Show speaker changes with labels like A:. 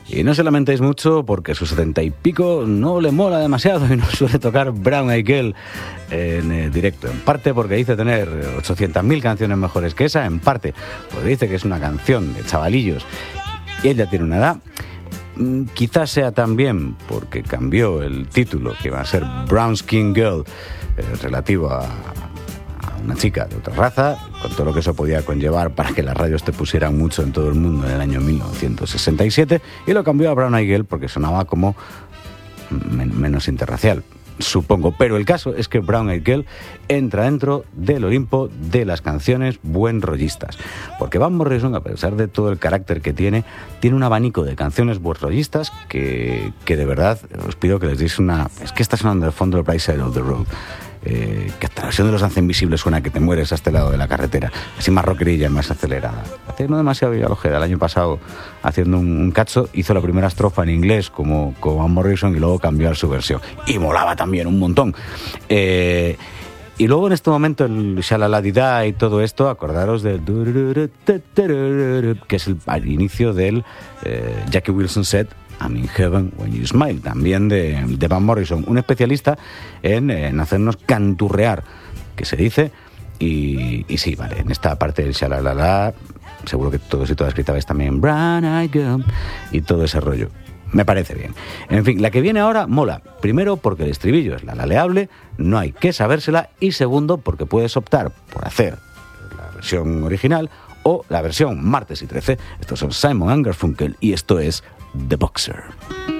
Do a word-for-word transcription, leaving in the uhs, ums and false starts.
A: Y no se lamentéis mucho porque sus setenta y pico no le mola demasiado y no suele tocar Brown Eyed Girl en eh, directo. En parte porque dice tener ochocientas mil canciones mejores que esa, en parte porque dice que es una canción de chavalillos y él ya tiene una edad. Quizás sea también porque cambió el título, que iba a ser Brown Skin Girl, eh, relativo a, a una chica de otra raza, con todo lo que eso podía conllevar para que las radios te pusieran mucho en todo el mundo en el año mil novecientos sesenta y siete, y lo cambió a Brown Eyed Girl porque sonaba como men- menos interracial, supongo. Pero el caso es que Brown Eyed Girl entra dentro del Olimpo de las canciones buen rollistas, porque Van Morrison, a pesar de todo el carácter que tiene, tiene un abanico de canciones buen rollistas que, que de verdad os pido que les deis una... Es que está sonando de fondo el Bright Side of the Road, eh, que hasta la versión de Los Danza Invisibles suena que te mueres a este lado de la carretera, así más rockerilla, más acelerada. Hace no demasiado Villalojera, el año pasado, haciendo un, un cacho, hizo la primera estrofa en inglés como, como Van Morrison y luego cambió a su versión. Y molaba también un montón. Eh, y luego en este momento el Shalaladida y todo esto, acordaros del... que es el, al inicio del eh, Jackie Wilson set I'm in Heaven When You Smile, también de, de Van Morrison, un especialista en, en hacernos canturrear, que se dice, y, y sí, vale, en esta parte del shalalala, seguro que todos y todas gritabais también Brown Eyed Girl y todo ese rollo. Me parece bien. En fin, la que viene ahora mola. Primero, porque el estribillo es la laleable, no hay que sabérsela, y segundo, porque puedes optar por hacer la versión original o la versión martes y trece. Estos son Simon and Garfunkel y esto es The Boxer.